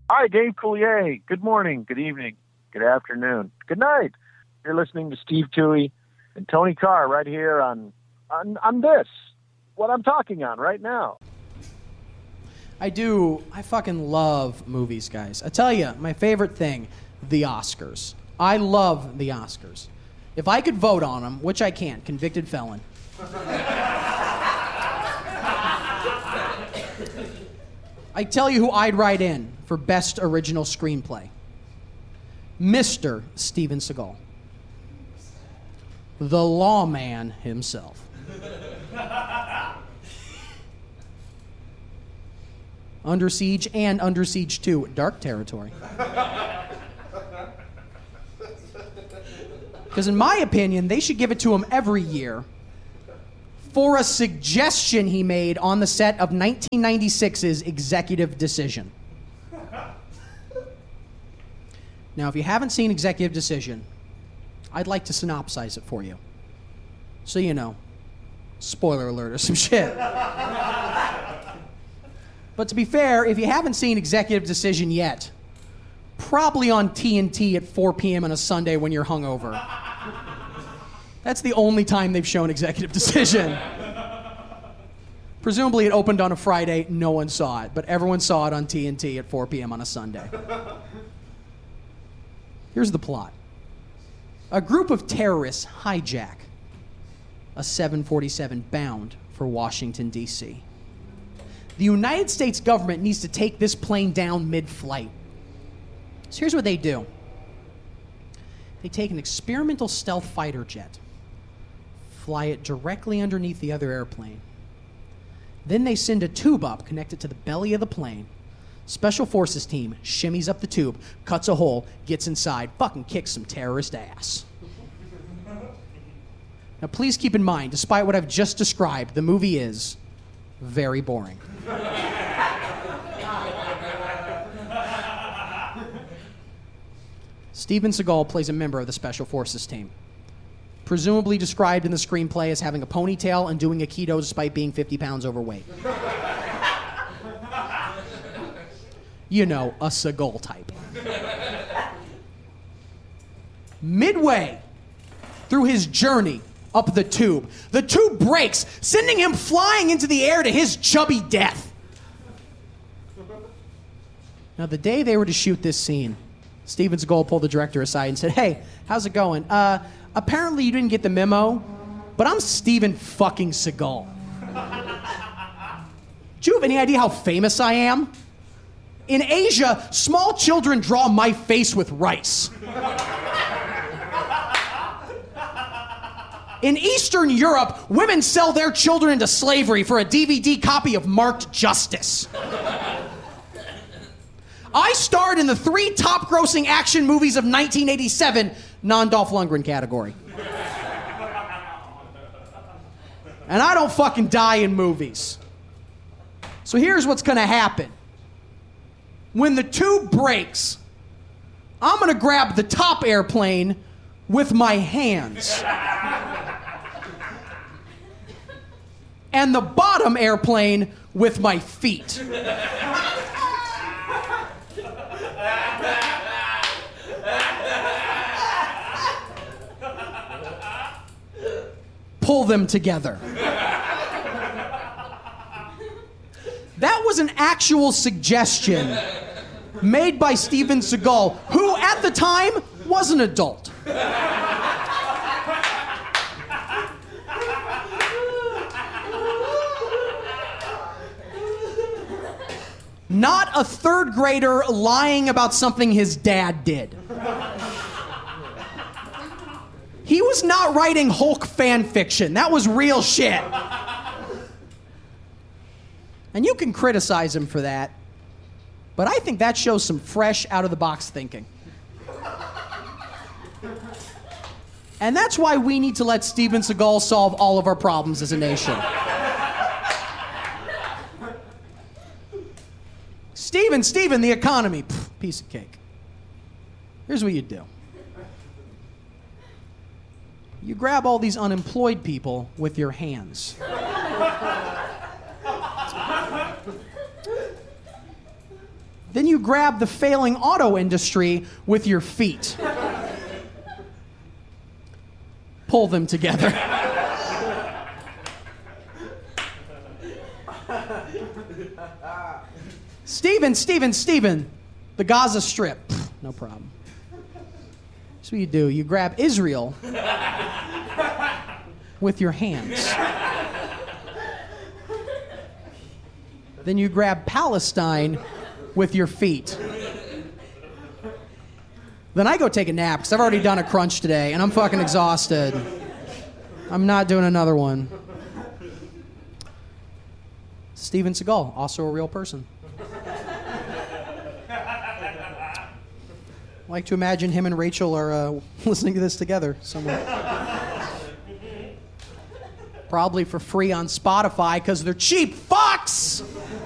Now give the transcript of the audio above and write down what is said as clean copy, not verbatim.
Hi, Dave Coulier. Good morning, good evening, good afternoon, good night. You're listening to Steve Toohey and Tony Carr right here on this, what I'm talking on right now. I fucking love movies, guys. I tell you, my favorite thing, the Oscars. I love the Oscars. If I could vote on them, which I can't, convicted felon. I tell you who I'd write in for Best Original Screenplay. Mr. Steven Seagal. The lawman himself. Under Siege and Under Siege 2, Dark Territory. Because in my opinion, they should give it to him every year for a suggestion he made on the set of 1996's Executive Decision. Now, if you haven't seen Executive Decision, I'd like to synopsize it for you. So you know, spoiler alert or some shit. But to be fair, if you haven't seen Executive Decision yet, probably on TNT at 4 p.m. on a Sunday when you're hungover. That's the only time they've shown Executive Decision. Presumably it opened on a Friday, no one saw it, but everyone saw it on TNT at 4 p.m. on a Sunday. Here's the plot. A group of terrorists hijack a 747 bound for Washington, D.C. The United States government needs to take this plane down mid-flight. So here's what they do. They take an experimental stealth fighter jet, fly it directly underneath the other airplane. Then they send a tube up connected to the belly of the plane. Special Forces team shimmies up the tube, cuts a hole, gets inside, fucking kicks some terrorist ass. Now please keep in mind, despite what I've just described, the movie is very boring. Steven Seagal plays a member of the Special Forces team, presumably described in the screenplay as having a ponytail and doing Aikido despite being 50 pounds overweight. You know, a Seagal type. Midway through his journey up the tube breaks, sending him flying into the air to his chubby death. Now, the day they were to shoot this scene, Steven Seagal pulled the director aside and said, "Hey, how's it going? Apparently you didn't get the memo, but I'm Steven fucking Seagal. Do you have any idea how famous I am? In Asia, small children draw my face with rice. In Eastern Europe, women sell their children into slavery for a DVD copy of Marked Justice. I starred in the 3 top-grossing action movies of 1987, non-Dolph Lundgren category. And I don't fucking die in movies. So here's what's gonna happen. When the tube breaks, I'm gonna grab the top airplane with my hands. And the bottom airplane with my feet. Pull them together. That was an actual suggestion made by Steven Seagal, who at the time was an adult. Not a third grader lying about something his dad did. He was not writing Hulk fan fiction. That was real shit. And you can criticize him for that, but I think that shows some fresh, out-of-the-box thinking. And that's why we need to let Steven Seagal solve all of our problems as a nation. Steven, the economy. Pfft, piece of cake. Here's what you do. You grab all these unemployed people with your hands. Then you grab the failing auto industry with your feet. Pull them together. Steven, the Gaza Strip. Pfft, no problem. That's what you do. You grab Israel with your hands. Then you grab Palestine with your feet. Then I go take a nap because I've already done a crunch today and I'm fucking exhausted. I'm not doing another one. Steven Seagal, also a real person. I like to imagine him and Rachel are listening to this together somewhere. Probably for free on Spotify because they're cheap fucks!